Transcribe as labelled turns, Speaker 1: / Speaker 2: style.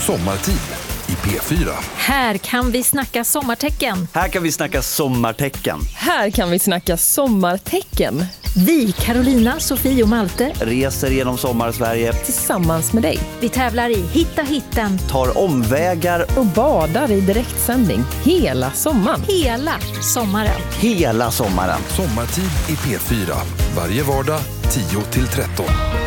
Speaker 1: Sommartid i P4.
Speaker 2: Här kan vi snacka sommartecken.
Speaker 3: Här kan vi snacka sommartecken.
Speaker 4: Här kan vi snacka sommartecken.
Speaker 2: Vi, Carolina, Sofie och Malte,
Speaker 3: Reser genom Sommarsverige.
Speaker 4: Tillsammans med dig.
Speaker 2: vi tävlar i Hitta hitten
Speaker 3: Tar omvägar
Speaker 4: Och badar i direktsändning hela sommaren.
Speaker 2: hela sommaren.
Speaker 3: hela sommaren.
Speaker 1: Sommartid i P4. Varje vardag 10-13.